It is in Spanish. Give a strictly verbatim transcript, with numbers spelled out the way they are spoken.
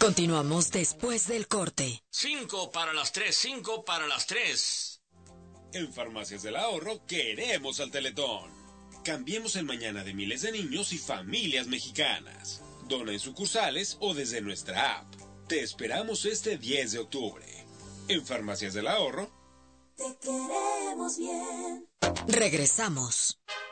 Continuamos después del corte. Cinco para las tres, cinco para las tres. En Farmacias del Ahorro queremos al Teletón. Cambiemos el mañana de miles de niños y familias mexicanas. Dona en sucursales o desde nuestra app. Te esperamos este diez de octubre. En Farmacias del Ahorro. Te queremos bien. Regresamos.